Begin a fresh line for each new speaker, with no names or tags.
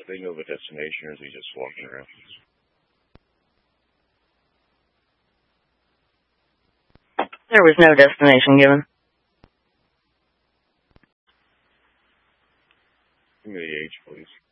they know the destination, or is he just walking around?
There was no destination given.
Give me the age, please.